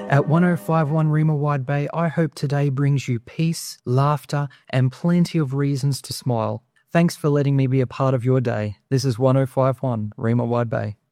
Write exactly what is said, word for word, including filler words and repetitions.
At one oh five one Rima Wide Bay, I hope today brings you peace, laughter, and plenty of reasons to smile. Thanks for letting me be a part of your day. This is one oh five one Rima Wide Bay.